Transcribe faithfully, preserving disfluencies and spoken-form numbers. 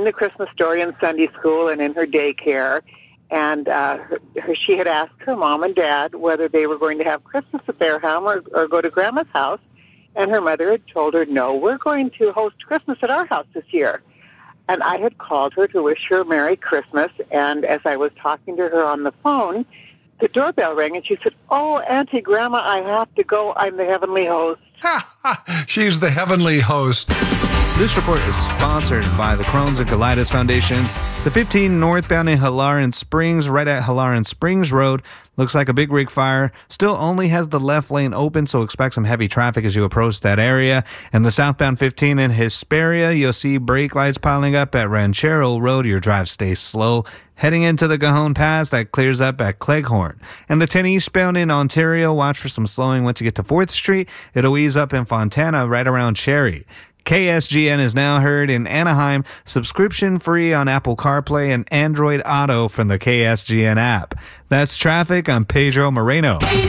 the Christmas story in Sunday school and in her daycare. And uh, her, her, she had asked her mom and dad whether they were going to have Christmas at their home or, or go to Grandma's house. And her mother had told her, no, we're going to host Christmas at our house this year. And I had called her to wish her Merry Christmas. And as I was talking to her on the phone, the doorbell rang, and she said, oh, Auntie Grandma, I have to go. I'm the heavenly host. She's the heavenly host. This report is sponsored by the Crohn's and Colitis Foundation. The fifteen northbound in Hilaran Springs, right at Hilaran Springs Road, looks like a big rig fire. Still only has the left lane open, so expect some heavy traffic as you approach that area. And the southbound fifteen in Hesperia, you'll see brake lights piling up at Ranchero Road. Your drive stays slow. Heading into the Cajon Pass, that clears up at Cleghorn. And the ten eastbound in Ontario, watch for some slowing once you get to fourth Street. It'll ease up in Fontana right around Cherry. K S G N is now heard in Anaheim, subscription free on Apple CarPlay and Android Auto from the K S G N app. That's traffic. I'm Pedro Moreno.